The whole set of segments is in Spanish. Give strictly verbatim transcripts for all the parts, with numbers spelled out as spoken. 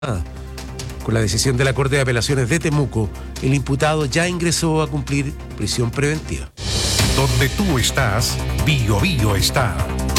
Con la decisión de la Corte de Apelaciones de Temuco, el imputado ya ingresó a cumplir prisión preventiva. Donde tú estás, Bio Bio está.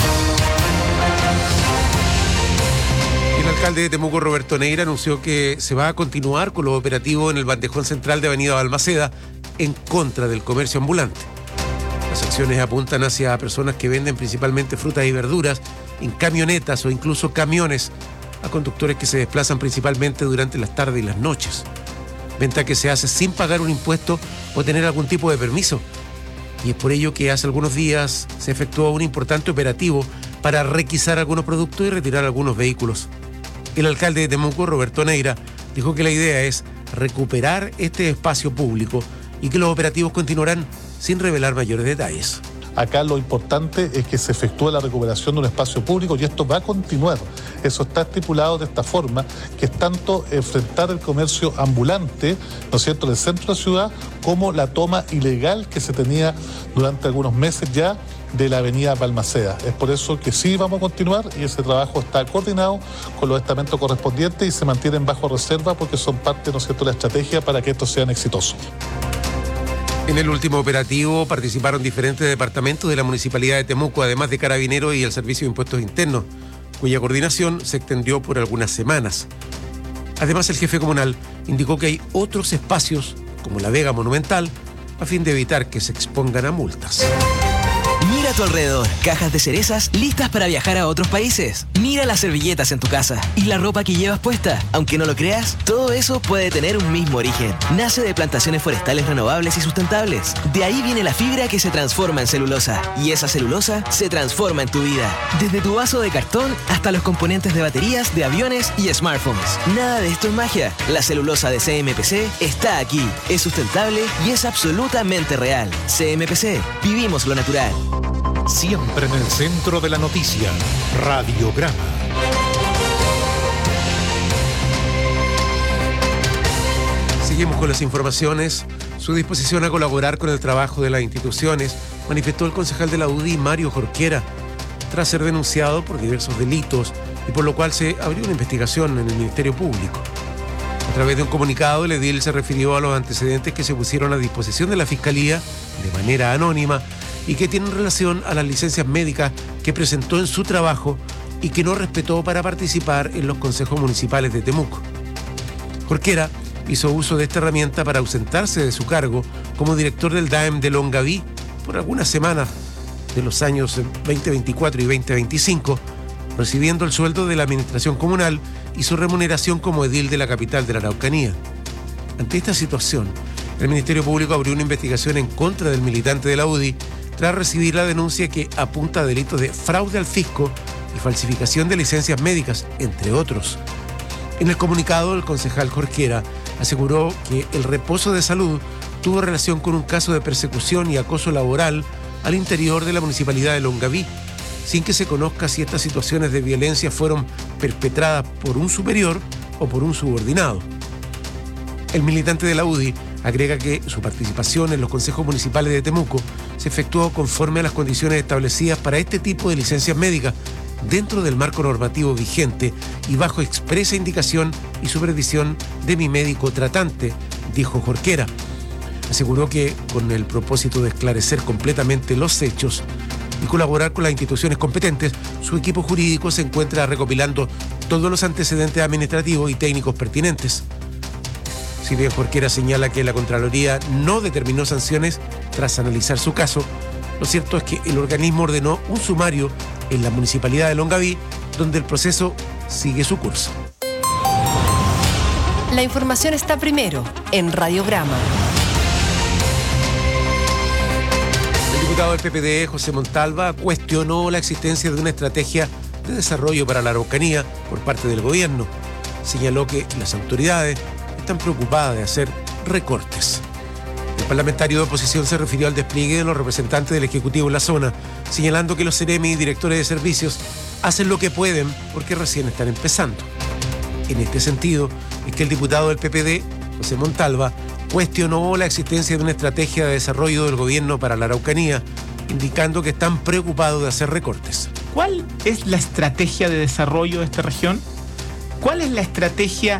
El alcalde de Temuco, Roberto Neira, anunció que se va a continuar con lo operativo en el bandejón central de Avenida Balmaceda en contra del comercio ambulante. Las acciones apuntan hacia personas que venden principalmente frutas y verduras en camionetas o incluso camiones, a conductores que se desplazan principalmente durante las tardes y las noches. Venta que se hace sin pagar un impuesto o tener algún tipo de permiso. Y es por ello que hace algunos días se efectuó un importante operativo para requisar algunos productos y retirar algunos vehículos. El alcalde de Temuco, Roberto Neira, dijo que la idea es recuperar este espacio público y que los operativos continuarán sin revelar mayores detalles. Acá lo importante es que se efectúe la recuperación de un espacio público y esto va a continuar. Eso está estipulado de esta forma, que es tanto enfrentar el comercio ambulante, ¿no es cierto?, del centro de la ciudad, como la toma ilegal que se tenía durante algunos meses ya de la avenida Balmaceda. Es por eso que sí vamos a continuar y ese trabajo está coordinado con los estamentos correspondientes y se mantienen bajo reserva porque son parte, ¿no es cierto?, de la estrategia para que estos sean exitosos. En el último operativo participaron diferentes departamentos de la Municipalidad de Temuco, además de Carabineros y el Servicio de Impuestos Internos, cuya coordinación se extendió por algunas semanas. Además, el jefe comunal indicó que hay otros espacios, como la Vega Monumental, a fin de evitar que se expongan a multas. Mira a tu alrededor, cajas de cerezas listas para viajar a otros países. Mira las servilletas en tu casa y la ropa que llevas puesta. Aunque no lo creas, todo eso puede tener un mismo origen. Nace de plantaciones forestales renovables y sustentables. De ahí viene la fibra que se transforma en celulosa. Y esa celulosa se transforma en tu vida. Desde tu vaso de cartón hasta los componentes de baterías, de aviones y smartphones. Nada de esto es magia. La celulosa de C M P C está aquí. Es sustentable y es absolutamente real. C M P C. Vivimos lo natural. Siempre en el centro de la noticia, Radiograma. Seguimos con las informaciones. Su disposición a colaborar con el trabajo de las instituciones manifestó el concejal de la U D I, Mario Jorquera, tras ser denunciado por diversos delitos y por lo cual se abrió una investigación en el Ministerio Público. A través de un comunicado, el edil se refirió a los antecedentes que se pusieron a disposición de la Fiscalía de manera anónima y que tienen relación a las licencias médicas que presentó en su trabajo y que no respetó para participar en los consejos municipales de Temuco. Jorquera hizo uso de esta herramienta para ausentarse de su cargo como director del D A E M de Longaví por algunas semanas de los años veinte veinticuatro y veinte veinticinco, recibiendo el sueldo de la administración comunal y su remuneración como edil de la capital de la Araucanía. Ante esta situación, el Ministerio Público abrió una investigación en contra del militante de la U D I tras recibir la denuncia que apunta a delitos de fraude al fisco y falsificación de licencias médicas, entre otros. En el comunicado, el concejal Jorquera aseguró que el reposo de salud tuvo relación con un caso de persecución y acoso laboral al interior de la municipalidad de Longaví, sin que se conozca si estas situaciones de violencia fueron perpetradas por un superior o por un subordinado. El militante de la U D I agrega que su participación en los consejos municipales de Temuco se efectuó conforme a las condiciones establecidas para este tipo de licencias médicas dentro del marco normativo vigente y bajo expresa indicación y supervisión de mi médico tratante, dijo Jorquera. Aseguró que con el propósito de esclarecer completamente los hechos y colaborar con las instituciones competentes, su equipo jurídico se encuentra recopilando todos los antecedentes administrativos y técnicos pertinentes. Si bien Jorquera señala que la Contraloría no determinó sanciones tras analizar su caso, lo cierto es que el organismo ordenó un sumario en la municipalidad de Longaví, donde el proceso sigue su curso. La información está primero en Radiograma. El diputado del P P D, José Montalva, cuestionó la existencia de una estrategia de desarrollo para la Araucanía por parte del gobierno. Señaló que las autoridades están preocupadas de hacer recortes. El parlamentario de oposición se refirió al despliegue de los representantes del Ejecutivo en la zona, señalando que los seremi y directores de servicios hacen lo que pueden porque recién están empezando. En este sentido, es que el diputado del P P D, José Montalva, cuestionó la existencia de una estrategia de desarrollo del gobierno para la Araucanía, indicando que están preocupados de hacer recortes. ¿Cuál es la estrategia de desarrollo de esta región? ¿Cuál es la estrategia